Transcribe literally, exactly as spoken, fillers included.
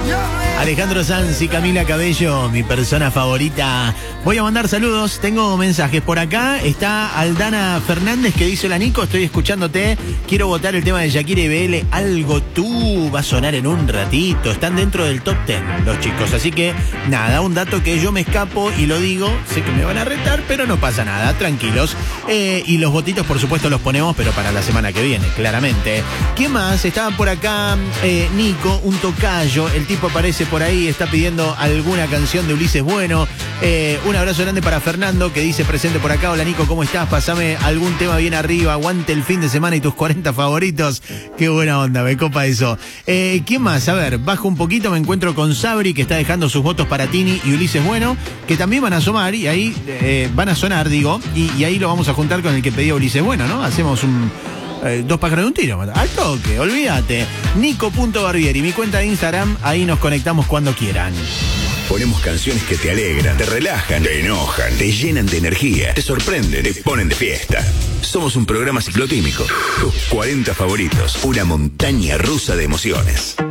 Alejandro Sanz y Camila Cabello, mi persona favorita. Voy a mandar saludos, tengo mensajes por acá. Está Aldana Fernández que dice: hola Nico, estoy escuchándote. Quiero votar el tema de Shakira y B L, Algo Tú. Va a sonar en un ratito. Están dentro del top ten los chicos. Así que nada, un dato que yo me escapo y lo digo. Sé que me van a retar, pero no pasa nada, tranquilos. Eh, y los votitos por supuesto los ponemos, pero para la semana que viene, claramente. ¿Quién más? Estaba por acá eh, Nico, un tocayo. El tipo aparece por ahí, está pidiendo alguna canción de Ulises Bueno. Eh, un abrazo grande para Fernando, que dice presente por acá. Hola Nico, ¿cómo estás? Pásame algún tema bien arriba. Aguante el fin de semana y tus cuarenta favoritos. Qué buena onda, me copa eso. Eh, ¿Quién más? A ver, bajo un poquito, me encuentro con Sabri, que está dejando sus votos para Tini y Ulises Bueno, que también van a asomar y ahí eh, van a sonar, digo, y, y ahí lo vamos a juntar con el que pedía Ulises Bueno, ¿no? Hacemos un... Eh, dos pájaros de un tiro, al toque, olvídate. Nico punto Barbieri, mi cuenta de Instagram, ahí nos conectamos cuando quieran. Ponemos canciones que te alegran, te relajan, te enojan, te llenan de energía, te sorprenden, te ponen de fiesta. Somos un programa ciclotímico. Tus cuarenta favoritos, una montaña rusa de emociones.